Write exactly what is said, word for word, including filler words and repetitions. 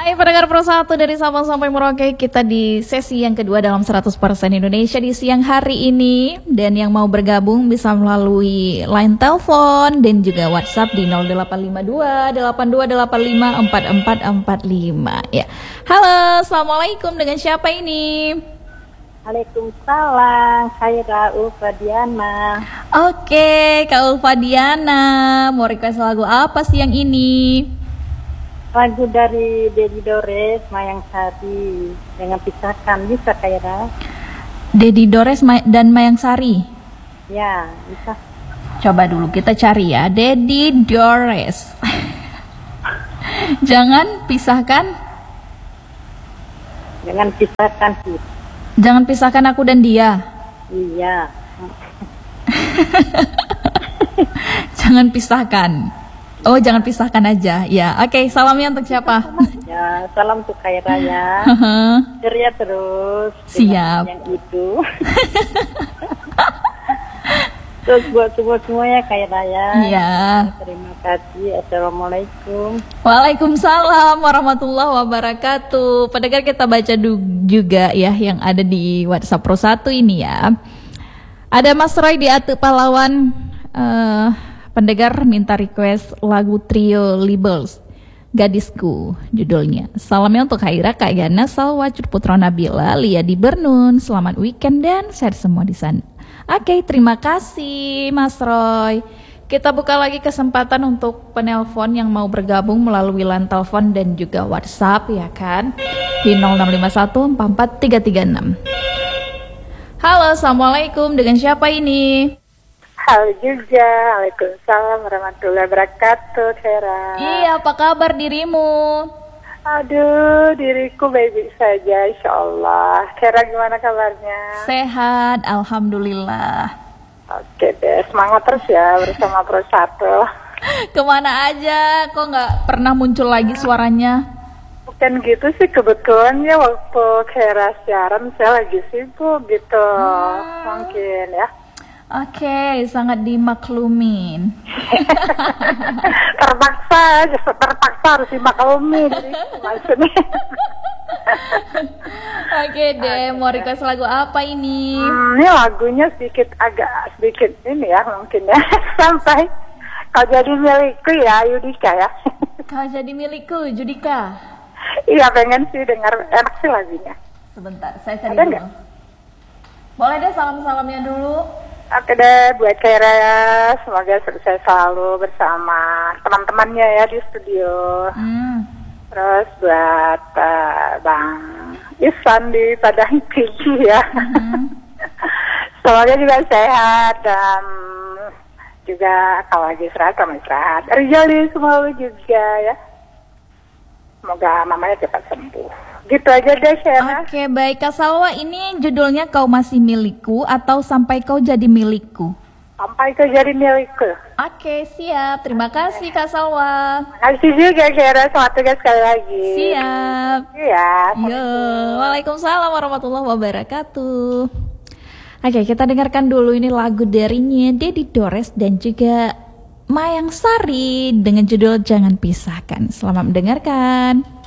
Hai pendengar Pro satu dari Sabang sampai Merauke, kita di sesi yang kedua dalam seratus persen Indonesia di siang hari ini. Dan yang mau bergabung bisa melalui line telepon dan juga WhatsApp di nol delapan lima dua delapan dua delapan lima empat empat empat lima ya. Halo, Assalamualaikum, dengan siapa ini? Waalaikumsalam, saya Ulfa Diana. Oke, Kak Ulfa Diana, mau request lagu apa siang ini? Lagu dari Dedi Dores, Mayang Sari, dengan pisahkan, bisa Kaira? Dedi Dores dan Mayang Sari? Ya, bisa. Coba dulu kita cari ya, Dedi Dores. Jangan pisahkan. Jangan pisahkan sih. Jangan pisahkan aku dan dia. Iya. Jangan pisahkan. Oh, jangan pisahkan aja. Ya, oke. Okay, salamnya untuk siapa? Ya, salam untuk Kaira ya. Ceria terus. Siap. Yang itu. Terus buat semua semuanya Kaira ya. Iya. Terima kasih. Assalamualaikum. Waalaikumsalam warahmatullahi wabarakatuh. Pendengar, kita baca juga ya yang ada di WhatsApp Pro satu ini ya. Ada Mas Roy di Atu Pahlawan. Uh, Pendengar minta request lagu trio Libels, Gadisku judulnya. Salamnya untuk Haira, Kak Yana, Salwa, Putra Nabila, Lia di Bernun. Selamat weekend dan sehat semua di sana. Oke, terima kasih Mas Roy. Kita buka lagi kesempatan untuk penelpon yang mau bergabung melalui line telepon dan juga WhatsApp ya kan. Di nol enam lima satu empat empat tiga tiga enam. Halo, Assalamualaikum, dengan siapa ini? Halo juga, Waalaikumsalam warahmatullahi wabarakatuh, Tera. Iya, apa kabar dirimu? Aduh, diriku baik-baik saja, insya Allah. Tera, gimana kabarnya? Sehat, alhamdulillah. Oke deh, semangat terus ya bersama Pro satu. Kemana aja, kok nggak pernah muncul lagi suaranya? Bukan gitu sih, kebetulan ya waktu Tera siaran saya lagi sibuk gitu, hmm. mungkin ya. Oke, okay, sangat dimaklumin. Terpaksa, terpaksa harus dimaklumi maksudnya. Oke okay deh, mau request lagu apa ini? Hmm, ini lagunya sedikit agak sedikit ini ya mungkin ya. Sampai Kau Jadi Milikku ya, Yudika ya. Kau Jadi Milikku, Judika. Iya, pengen sih dengar, enak sih lagunya. Sebentar, saya cari dulu. Gak? Boleh deh salam-salamnya dulu. Oke deh, buat Kaira ya, semoga sukses selalu bersama teman-temannya ya di studio. Hmm. Terus buat uh, Bang Isan di Padang Tinggi ya. Hmm. Semoga juga sehat dan juga kalau lagi istirahat, kamu istirahat. Rijali semua juga ya. Semoga mamanya cepat sembuh. Gitu aja deh, Shena. Oke, baik. Kak Salwa, ini judulnya Kau Masih Milikku atau Sampai Kau Jadi Milikku? Sampai Kau Jadi Milikku. Oke, siap. Terima kasih, Kak Salwa. Terima kasih juga, Shena. Selamat tugas sekali lagi. Siap. Iya. Yo, Waalaikumsalam warahmatullahi wabarakatuh. Oke, kita dengarkan dulu ini lagu darinya Dedi Dores dan juga Mayang Sari dengan judul Jangan Pisahkan. Selamat mendengarkan.